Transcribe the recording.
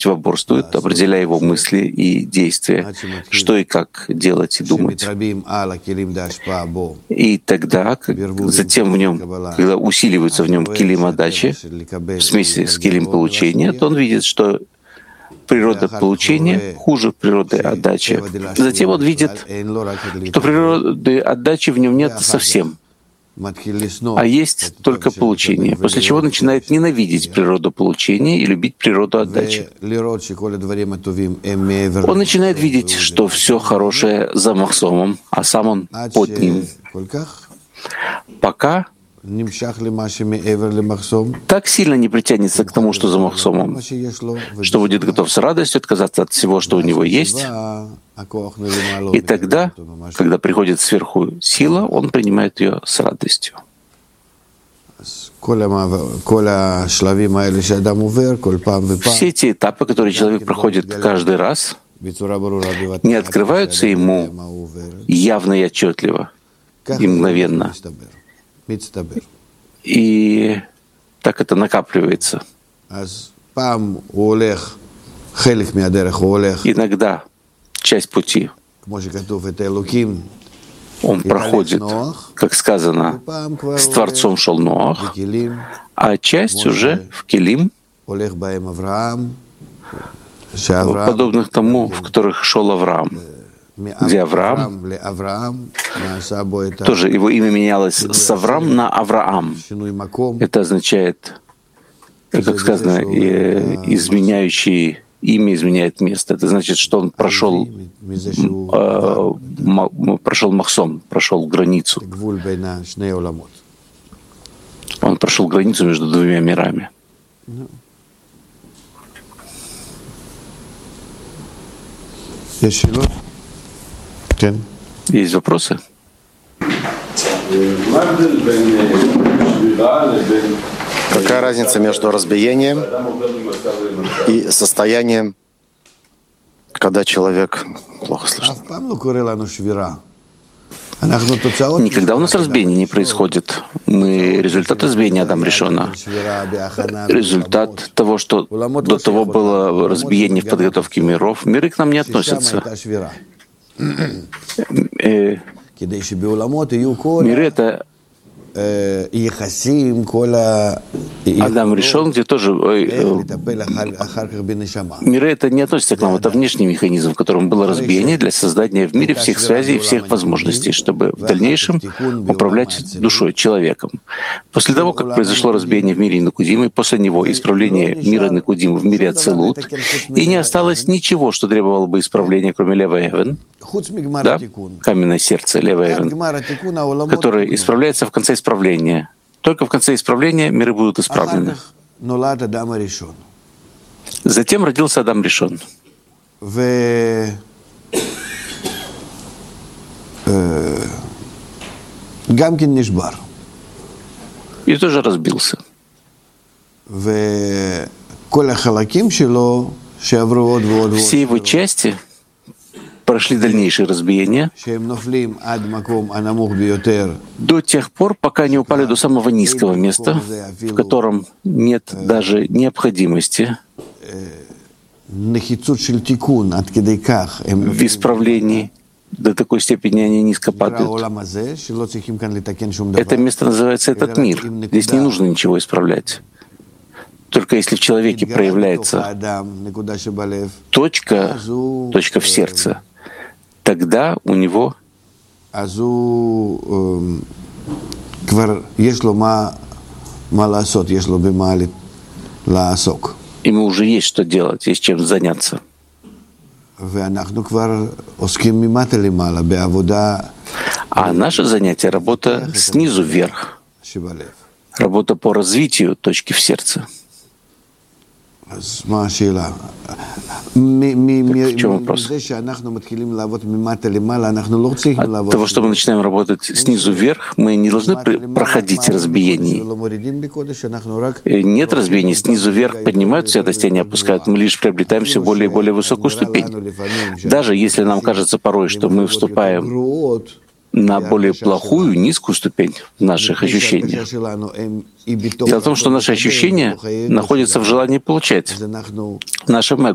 противоборствует, определяя его мысли и действия, что и как делать и думать. И тогда, затем в нем, когда усиливается в нем килим отдачи, в смеси с килим получения, то он видит, что природа получения хуже природы отдачи. Затем он видит, что природы отдачи в нем нет совсем, а есть только получение, после чего начинает ненавидеть природу получения и любить природу отдачи. Он начинает видеть, что все хорошее за махсомом, а сам он под ним. Пока так сильно не притянется к тому, что за махсомом, что будет готов с радостью отказаться от всего, что у него есть. И тогда, когда приходит сверху сила, он принимает ее с радостью. Все эти этапы, которые человек проходит каждый раз, не открываются ему явно и отчетливо, и мгновенно. И так это накапливается. Иногда часть пути он проходит, как сказано, с Творцом шел Ноах, а часть уже в Килим, подобных тому, в которых шел Авраам, где Авраам, тоже его имя менялось с Авраам на Авраам. Это означает, как сказано, изменяющий имя изменяет место. Это значит, что он прошел махсом, прошел границу. Он прошел границу между двумя мирами. Есть вопросы? Какая разница между разбиением и состоянием, когда человек плохо слышит? Никогда у нас разбиение не происходит. Мы результат разбиения Адам Ришона. Результат того, что до того было разбиение в подготовке миров. Миры к нам не относятся. Миры — это Адам Ришон, где тоже миры это не относится к нам, это внешний механизм, в котором было разбиение для создания в мире всех связей и всех возможностей, чтобы в дальнейшем управлять душой, человеком. После того, как произошло разбиение в мире Накудим, после него исправление мира Накудим в мире Ацилут, и не осталось ничего, что требовало бы исправления, кроме Лева Эвен, да? Каменное сердце Лева Эвен, которое исправляется в конце исправления. Только в конце исправления миры будут исправлены. Затем родился Адам Ришон. И тоже разбился. Все его части прошли дальнейшие разбиения до тех пор, пока не упали до самого низкого места, в котором нет даже необходимости в исправлении. До такой степени они низко падают. Это место называется этот мир. Здесь не нужно ничего исправлять. Только если в человеке проявляется точка в сердце, тогда у него ему уже есть что делать, есть чем заняться. А наше занятие — работа снизу вверх, работа по развитию точки в сердце. В чем вопрос? От того, что мы начинаем работать снизу вверх, мы не должны проходить разбиений. Нет разбиений. Снизу вверх поднимают святости, они опускают. Мы лишь приобретаем все более и более высокую ступень. Даже если нам кажется порой, что мы вступаем на более плохую, низкую ступень в наших ощущениях. Дело в том, что наши ощущения находятся в желании получать. Наше эго